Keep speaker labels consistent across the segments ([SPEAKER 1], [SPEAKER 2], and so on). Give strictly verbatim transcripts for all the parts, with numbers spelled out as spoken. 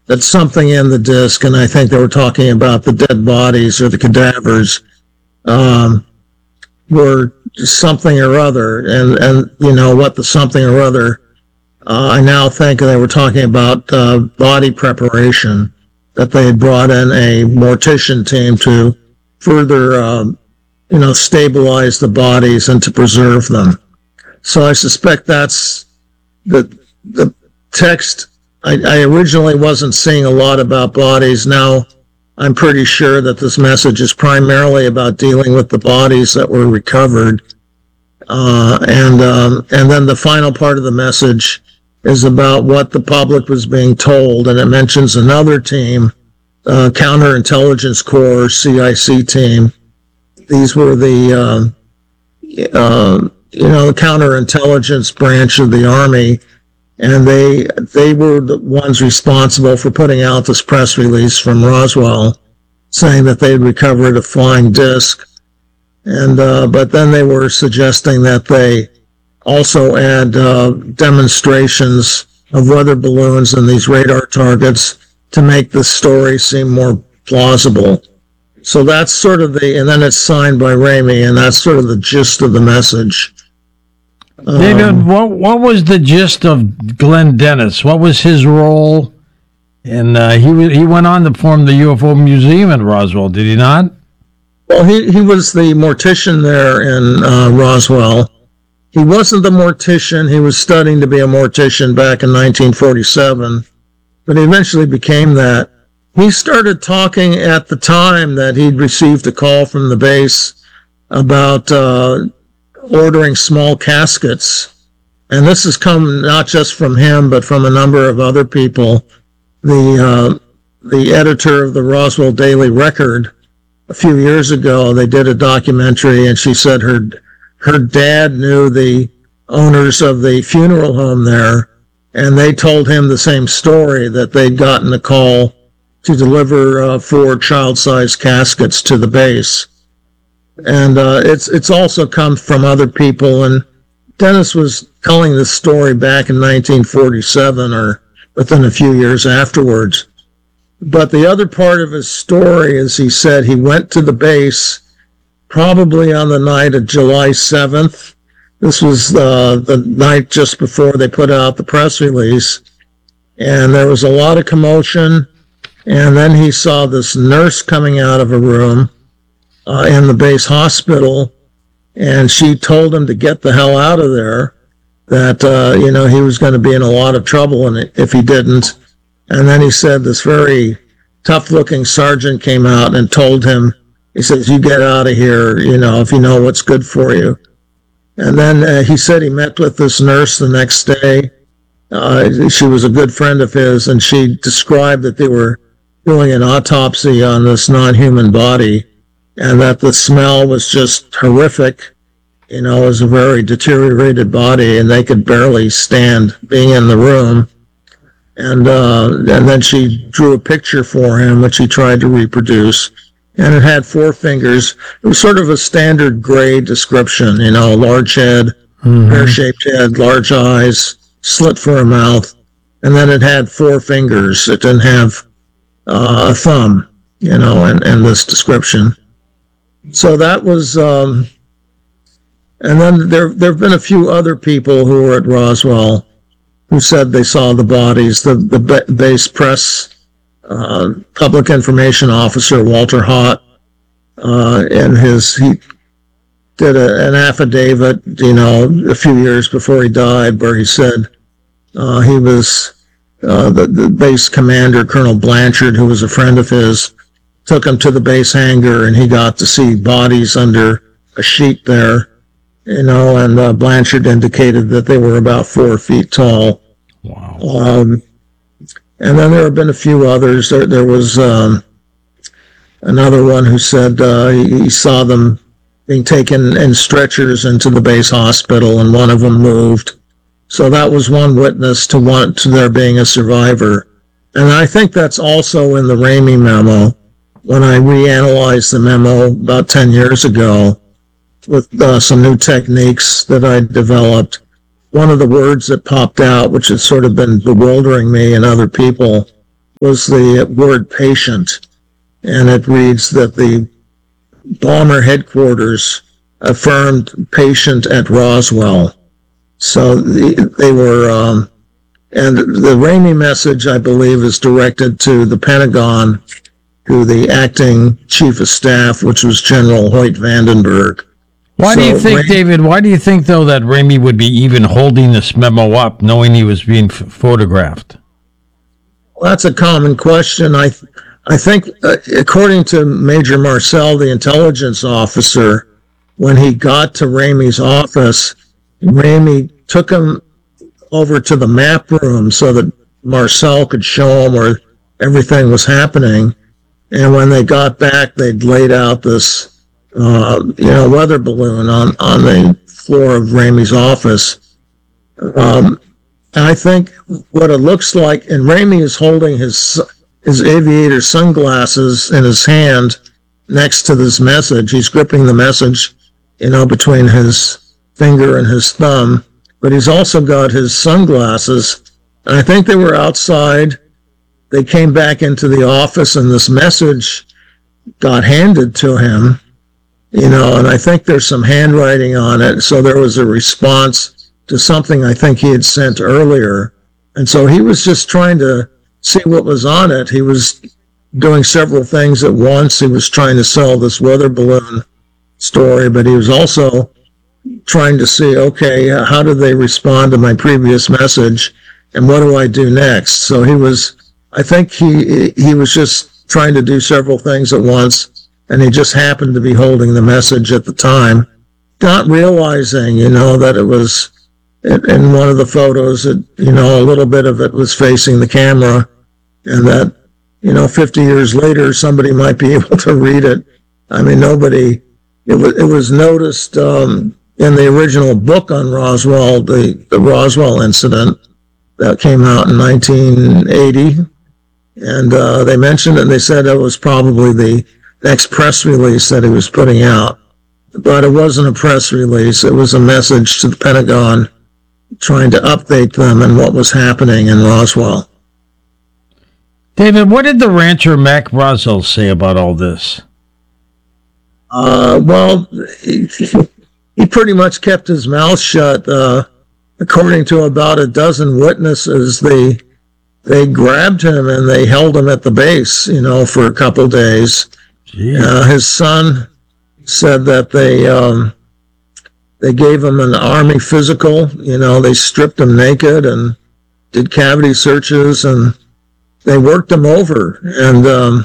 [SPEAKER 1] that something in the disc, and I think they were talking about the dead bodies or the cadavers, um, were something or other, and, and you know what the something or other, uh, I now think they were talking about uh, body preparation, that they had brought in a mortician team to further, uh, you know, stabilize the bodies and to preserve them. So I suspect that's the the text. I, I originally wasn't seeing a lot about bodies. Now I'm pretty sure that this message is primarily about dealing with the bodies that were recovered. Uh, and um, and then the final part of the message is about what the public was being told, and it mentions another team, uh, Counterintelligence Corps, C I C team. These were the, uh, uh, you know, the counterintelligence branch of the Army, and they they were the ones responsible for putting out this press release from Roswell, saying that they had recovered a flying disc. And uh, but then they were suggesting that they also add uh, demonstrations of weather balloons and these radar targets to make the story seem more plausible. So that's sort of the, and then it's signed by Ramey, and that's sort of the gist of the message.
[SPEAKER 2] David,
[SPEAKER 1] Um,
[SPEAKER 2] what what was the gist of Glenn Dennis? What was his role? And uh, he w- he went on to form the U F O Museum in Roswell, did he not?
[SPEAKER 1] Well, he, he was the mortician there in uh, Roswell. He wasn't the mortician. He was studying to be a mortician back in nineteen forty-seven, but he eventually became that. He started talking at the time that he'd received a call from the base about uh, ordering small caskets. And this has come not just from him, but from a number of other people. The, uh, the editor of the Roswell Daily Record, a few years ago, they did a documentary, and she said her her dad knew the owners of the funeral home there, and they told him the same story, that they'd gotten a call to deliver uh, four child-sized caskets to the base. And uh, it's it's also come from other people, and Dennis was telling this story back in nineteen forty-seven or within a few years afterwards. But the other part of his story is he said he went to the base probably on the night of July seventh. This was uh, the night just before they put out the press release. And there was a lot of commotion. And then he saw this nurse coming out of a room uh, in the base hospital. And she told him to get the hell out of there, that, uh, you know, he was going to be in a lot of trouble and if he didn't. And then he said this very tough-looking sergeant came out and told him, he says, you get out of here, you know, if you know what's good for you. And then uh, he said he met with this nurse the next day. Uh, she was a good friend of his, and she described that they were doing an autopsy on this non-human body, and that the smell was just horrific. You know, it was a very deteriorated body, and they could barely stand being in the room. And uh, and then she drew a picture for him, which he tried to reproduce. And it had four fingers. It was sort of a standard gray description, you know, a large head, mm-hmm. pear-shaped head, large eyes, slit for a mouth. And then it had four fingers. It didn't have uh, a thumb, you know, in, in this description. So that was, um, and then there there have been a few other people who were at Roswell who said they saw the bodies. The the base press uh, public information officer Walter Hott, uh, and his he did a, an affidavit, you know, a few years before he died, where he said uh, he was uh, the, the base commander, Colonel Blanchard, who was a friend of his, took him to the base hangar, and he got to see bodies under a sheet there. You know, and uh, Blanchard indicated that they were about four feet tall.
[SPEAKER 2] Wow.
[SPEAKER 1] Um, and then there have been a few others. There, there was um, another one who said uh, he, he saw them being taken in stretchers into the base hospital, and one of them moved. So that was one witness to one to there being a survivor. And I think that's also in the Ramey memo. When I reanalyzed the memo about ten years ago, with uh, some new techniques that I developed, one of the words that popped out, which has sort of been bewildering me and other people, was the word patient. And it reads that the bomber headquarters affirmed patient at Roswell. So the, they were, um, and the Ramey message, I believe, is directed to the Pentagon, to the acting chief of staff, which was General Hoyt Vandenberg.
[SPEAKER 2] Why
[SPEAKER 1] so
[SPEAKER 2] do you think,
[SPEAKER 1] Ram-
[SPEAKER 2] David, why do you think, though, that Ramey would be even holding this memo up, knowing he was being f- photographed?
[SPEAKER 1] Well, that's a common question. I I think, uh, according to Major Marcel, the intelligence officer, when he got to Ramey's office, Ramey took him over to the map room so that Marcel could show him where everything was happening. And when they got back, they'd laid out this, uh, you know, weather balloon on, on the floor of Ramey's office. Um, and I think what it looks like, and Ramey is holding his his aviator sunglasses in his hand next to this message. He's gripping the message, you know, between his finger and his thumb, but he's also got his sunglasses. And I think they were outside. They came back into the office and this message got handed to him, you know, and I think there's some handwriting on it. So there was a response to something I think he had sent earlier. And so he was just trying to see what was on it. He was doing several things at once. He was trying to sell this weather balloon story, but he was also trying to see, okay, how did they respond to my previous message, and what do I do next? So he was, I think he he was just trying to do several things at once, and he just happened to be holding the message at the time, not realizing, you know, that it was, in one of the photos, it, you know, a little bit of it was facing the camera, and that, you know, fifty years later, somebody might be able to read it. I mean, nobody, it was, it was noticed um, in the original book on Roswell, the, the Roswell incident that came out in nineteen eighty. And uh, they mentioned it, and they said it was probably the next press release that he was putting out. But it wasn't a press release. It was a message to the Pentagon trying to update them on what was happening in Roswell.
[SPEAKER 2] David, what did the rancher Mac Roswell say about all this?
[SPEAKER 1] Uh, well, he, he pretty much kept his mouth shut. Uh, according to about a dozen witnesses, they they grabbed him and they held him at the base, you know, for a couple days. Uh, his son said that they um, they gave him an army physical. You know, they stripped him naked and did cavity searches, and they worked him over. And um,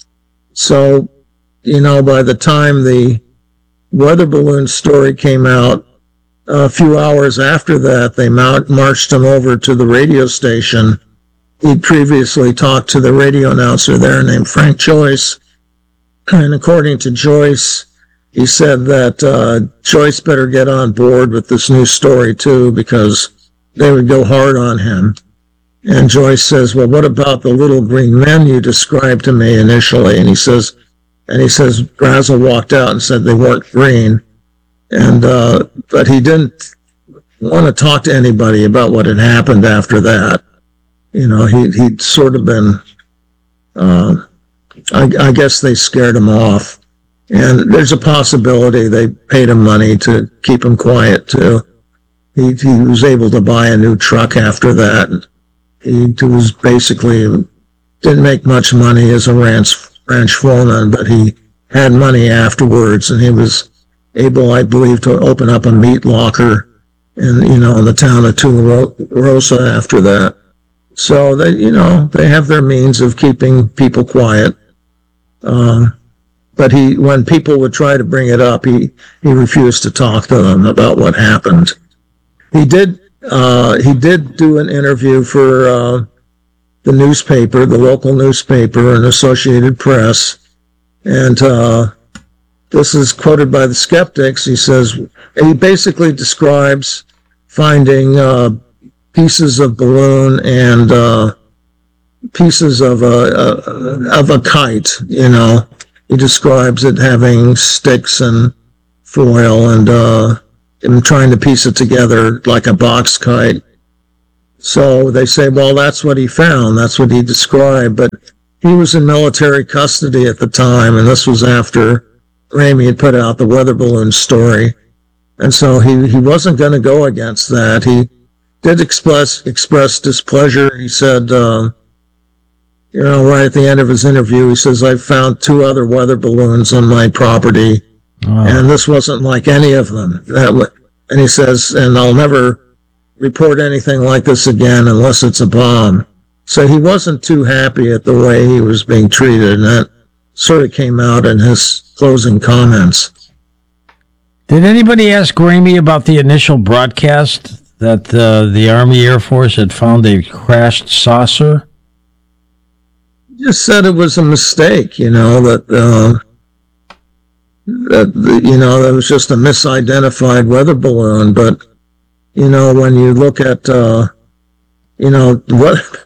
[SPEAKER 1] so, you know, by the time the weather balloon story came out, a few hours after that, they mount, marched him over to the radio station. He'd previously talked to the radio announcer there named Frank Joyce. And according to Joyce, he said that uh, Joyce better get on board with this new story too, because they would go hard on him. And Joyce says, well, what about the little green men you described to me initially? And he says, and he says, Brazel walked out and said they weren't green. And, uh, but he didn't want to talk to anybody about what had happened after that. You know, he, he'd sort of been, uh, I, I guess they scared him off. And there's a possibility they paid him money to keep him quiet too. He, he was able to buy a new truck after that. He was basically, didn't make much money as a ranch, ranch foreman, but he had money afterwards, and he was able, I believe, to open up a meat locker in, you know, in the town of Tularosa after that. So they, you know, they have their means of keeping people quiet. Um, but he, when people would try to bring it up, he, he refused to talk to them about what happened. He did, uh, he did do an interview for, uh, the newspaper, the local newspaper and Associated Press. And, uh, this is quoted by the skeptics. He says, he basically describes finding, uh, pieces of balloon and, uh, pieces of a, a, of a kite, you know. He describes it having sticks and foil and, uh, him trying to piece it together like a box kite. So they say, well, that's what he found. That's what he described. But he was in military custody at the time, and this was after Ramey had put out the weather balloon story. And so he, he wasn't going to go against that. He did express, express displeasure. He said, uh, you know, right at the end of his interview, he says, I found two other weather balloons on my property, oh. and this wasn't like any of them. That w- and he says, and I'll never report anything like this again unless it's a bomb. So he wasn't too happy at the way he was being treated, and that sort of came out in his closing comments.
[SPEAKER 2] Did anybody ask Ramey about the initial broadcast that uh, the Army Air Force had found a crashed saucer?
[SPEAKER 1] He just said it was a mistake, you know, that, uh, that you know, that was just a misidentified weather balloon, but you know, when you look at, uh, you know, what,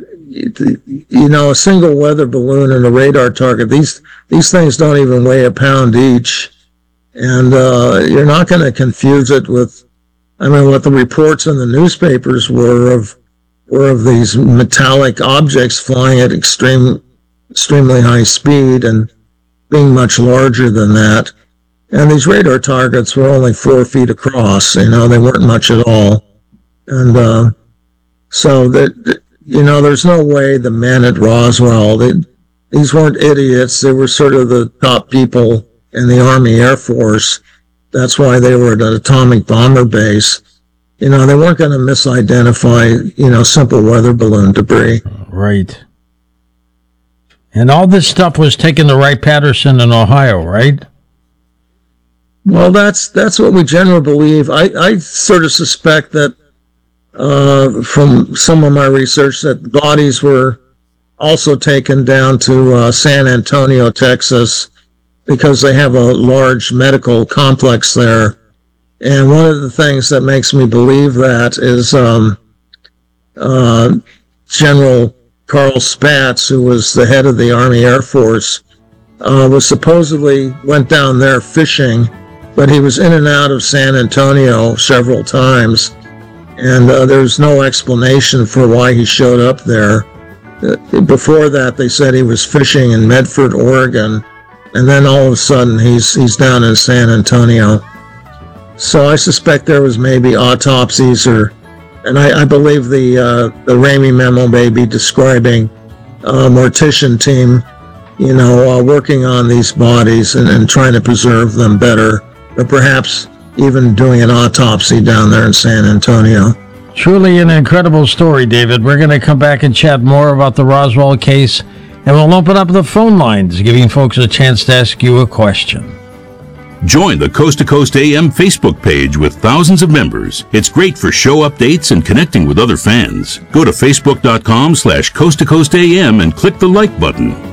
[SPEAKER 1] you know, a single weather balloon and a radar target, these, these things don't even weigh a pound each. And, uh, you're not going to confuse it with, I mean, what the reports in the newspapers were of, were of these metallic objects flying at extreme, extremely high speed and being much larger than that. And these radar targets were only four feet across, you know, they weren't much at all. And uh, so, that you know, there's no way the men at Roswell, they, these weren't idiots. They were sort of the top people in the Army Air Force. That's why they were at an atomic bomber base. You know, they weren't going to misidentify, you know, simple weather balloon debris.
[SPEAKER 2] Right. And all this stuff was taken to Wright-Patterson in Ohio, right?
[SPEAKER 1] Well, that's that's what we generally believe. I, I sort of suspect that uh, from some of my research that bodies were also taken down to uh, San Antonio, Texas, because they have a large medical complex there. And one of the things that makes me believe that is um, uh, General Carl Spaatz, who was the head of the Army Air Force, uh, was supposedly went down there fishing, but he was in and out of San Antonio several times, and uh, there's no explanation for why he showed up there. Uh, before that, they said he was fishing in Medford, Oregon, and then all of a sudden he's he's down in San Antonio. So I suspect there was maybe autopsies, or, and I, I believe the uh, the Ramey memo may be describing a mortician team, you know, uh, working on these bodies and, and trying to preserve them better. Or perhaps even doing an autopsy down there in San Antonio.
[SPEAKER 2] Truly an incredible story, David. We're going to come back and chat more about the Roswell case, and we'll open up the phone lines, giving folks a chance to ask you a question.
[SPEAKER 3] Join the Coast to Coast A M Facebook page with thousands of members. It's great for show updates and connecting with other fans. Go to facebook.com slash Coast to Coast AM and click the like button.